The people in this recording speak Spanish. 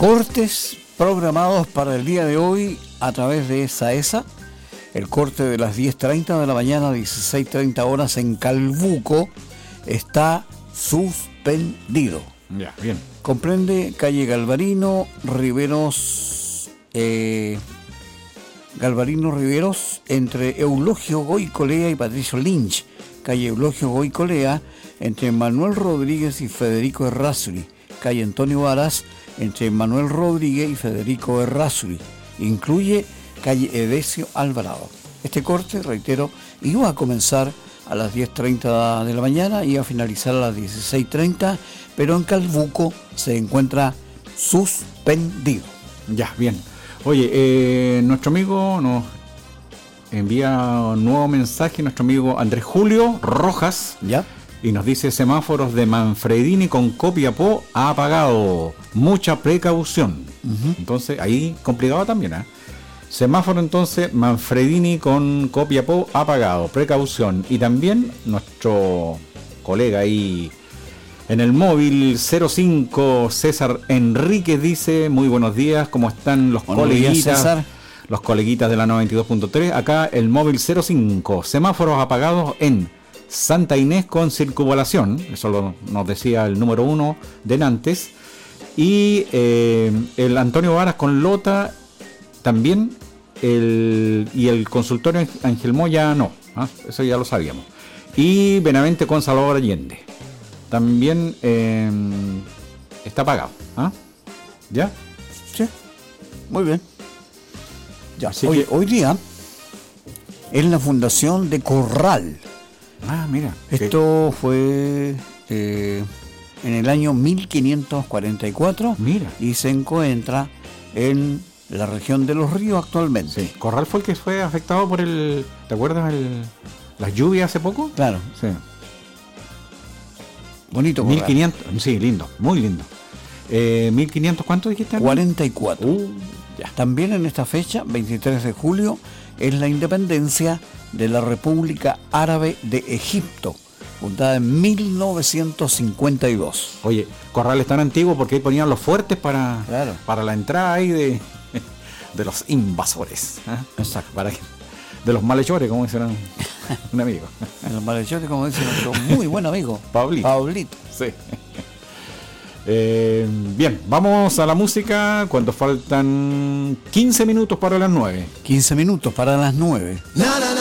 Cortes programados para el día de hoy a través de SAESA. El corte de las 10:30 de la mañana, 16:30 horas en Calbuco, está suspendido. Ya, bien. Comprende calle Galvarino Riveros, entre Eulogio Goicolea y Patricio Lynch. Calle Eulogio Goicolea entre Manuel Rodríguez y Federico Errázuri. Calle Antonio Varas entre Manuel Rodríguez y Federico Errázuri. Incluye calle Edesio Alvarado. Este corte, reitero, iba a comenzar a las 10:30 de la mañana y a finalizar a las 16:30, pero en Calbuco se encuentra suspendido. Ya, bien. Oye, nuestro amigo nos envía un nuevo mensaje, nuestro amigo Andrés Julio Rojas. ¿Ya? Y nos dice: semáforos de Manfredini con Copiapó apagado. Mucha precaución. Entonces, ahí complicado también, ¿eh? Semáforo entonces, Manfredini con Copiapó apagado. Precaución. Y también nuestro colega ahí en el móvil 05, César Enríquez, dice: muy buenos días, ¿cómo están los coleguitas? Días, César. Los coleguitas de la 92.3. Acá el móvil 05. Semáforos apagados en Santa Inés con circunvalación. Eso nos decía el número 1 de Nantes. Y el Antonio Varas con Lota también. Y el consultorio Ángel Moya no. Eso ya lo sabíamos. Y Benavente con Salvador Allende. También está apagado. ¿Ya? Sí. Muy bien. Ya. Así Oye, hoy día es la fundación de Corral. Mira. Esto fue en el año 1544. Mira. Y se encuentra en la región de Los Ríos actualmente. Sí. Corral fue el que fue afectado por el... ¿Te acuerdas las lluvias hace poco? Claro. Sí. Bonito Corral. 1500. Sí, lindo. Muy lindo. 1500, ¿cuánto dijiste? 44. Ya. También en esta fecha, 23 de julio, es la independencia de la República Árabe de Egipto, fundada en 1952. Oye, Corral es tan antiguo porque ahí ponían los fuertes para la entrada ahí de los invasores. Exacto. De los malhechores, como dice un amigo. De los malhechores, como dice nuestro muy buen amigo Pablito. Sí. Bien, vamos a la música cuando faltan 15 minutos para las 9. 15 minutos para las 9.